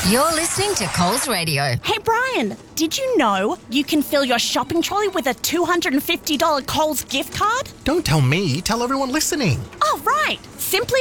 You're listening to Coles Radio. Hey, Brian, did you know you can fill your shopping trolley with a $250 Coles gift card? Don't tell me, tell everyone listening. Oh, right. Simply